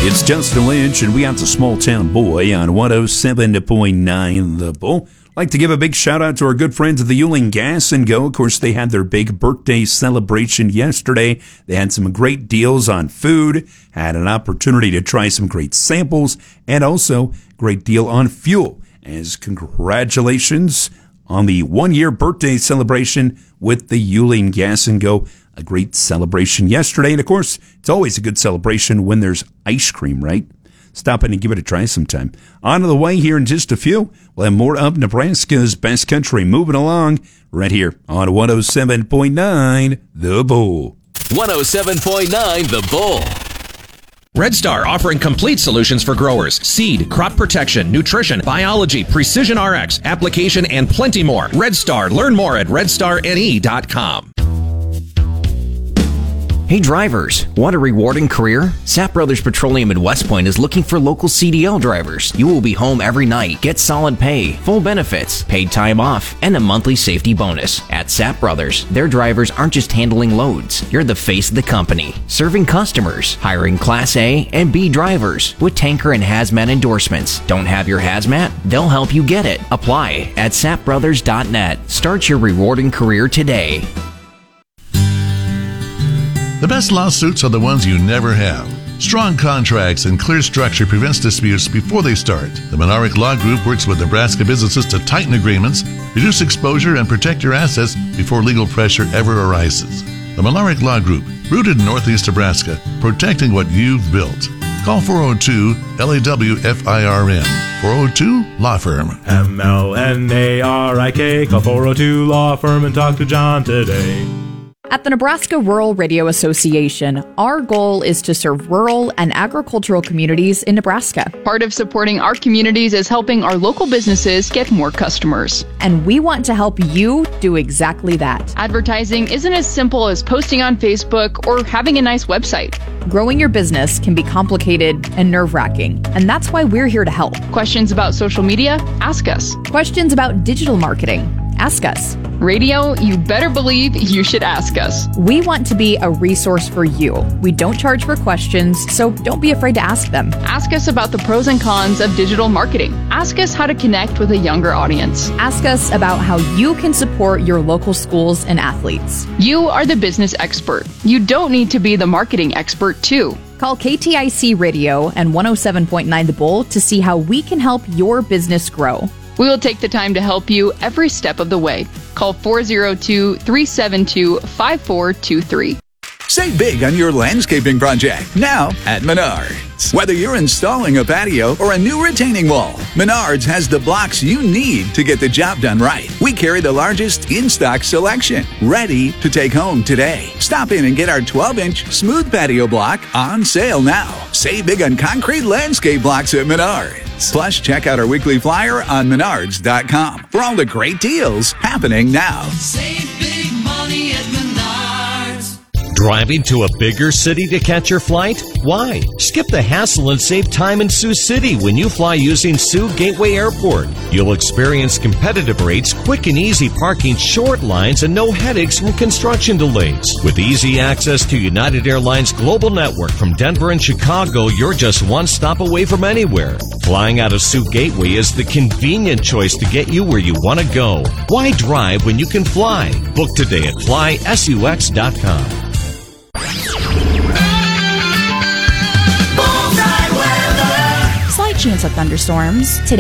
It's Justin Lynch, and we got the Small Town Boy on 107.9 The Bull. Like to give a big shout out to our good friends at the Yuling Gas and Go. Of course, they had their big birthday celebration yesterday. They had some great deals on food, had an opportunity to try some great samples, and also great deal on fuel. As congratulations on the 1-year birthday celebration with the Yuling Gas and Go. A great celebration yesterday. And of course, it's always a good celebration when there's ice cream, right? Stop in and give it a try sometime. On the way here in just a few, we'll have more of Nebraska's best country moving along right here on 107.9 The Bull. 107.9 The Bull. Red Star offering complete solutions for growers, seed, crop protection, nutrition, biology, precision RX, application, and plenty more. Red Star. Learn more at redstarne.com. Hey drivers, want a rewarding career? Sapp Brothers Petroleum in West Point is looking for local CDL drivers. You will be home every night, get solid pay, full benefits, paid time off, and a monthly safety bonus. At Sapp Brothers, their drivers aren't just handling loads. You're the face of the company, serving customers, hiring Class A and B drivers with tanker and hazmat endorsements. Don't have your hazmat? They'll help you get it. Apply at sappbrothers.net. Start your rewarding career today. The best lawsuits are the ones you never have. Strong contracts and clear structure prevents disputes before they start. The Menarek Law Group works with Nebraska businesses to tighten agreements, reduce exposure, and protect your assets before legal pressure ever arises. The Menarek Law Group, rooted in Northeast Nebraska, protecting what you've built. Call 402-LAW-FIRM. 402-LAW Firm. MLNARIK. Call 402-LAW Firm and talk to John today. At the Nebraska Rural Radio Association, our goal is to serve rural and agricultural communities in Nebraska. Part of supporting our communities is helping our local businesses get more customers. And we want to help you do exactly that. Advertising isn't as simple as posting on Facebook or having a nice website. Growing your business can be complicated and nerve-wracking, and that's why we're here to help. Questions about social media? Ask us. Questions about digital marketing? Ask us. Radio, you better believe you should ask us. We want to be a resource for you. We don't charge for questions, so don't be afraid to ask them. Ask us about the pros and cons of digital marketing. Ask us how to connect with a younger audience. Ask us about how you can support your local schools and athletes. You are the business expert. You don't need to be the marketing expert, too. Call KTIC Radio and 107.9 The Bull to see how we can help your business grow. We will take the time to help you every step of the way. Call 402-372-5423. Save big on your landscaping project now at Menards. Whether you're installing a patio or a new retaining wall, Menards has the blocks you need to get the job done right. We carry the largest in-stock selection, ready to take home today. Stop in and get our 12-inch smooth patio block on sale now. Save big on concrete landscape blocks at Menards. Plus, check out our weekly flyer on Menards.com for all the great deals happening now. Save big money at Menards. Driving to a bigger city to catch your flight? Why? Skip the hassle and save time in Sioux City when you fly using Sioux Gateway Airport. You'll experience competitive rates, quick and easy parking, short lines, and no headaches from construction delays. With easy access to United Airlines global network from Denver and Chicago, you're just one stop away from anywhere. Flying out of Sioux Gateway is the convenient choice to get you where you want to go. Why drive when you can fly? Book today at flysux.com. Slight chance of thunderstorms today.